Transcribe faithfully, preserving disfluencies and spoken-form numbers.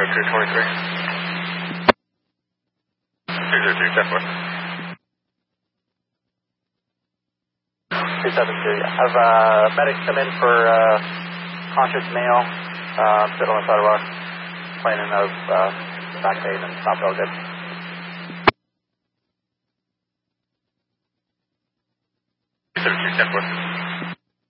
two twenty-three. two zero two, ten four. two seven two, yeah. Have uh, medics come in for uh, conscious male, uh, sit on the side of rock, complaining of uh, back pain and not feel good. two seven two, ten four.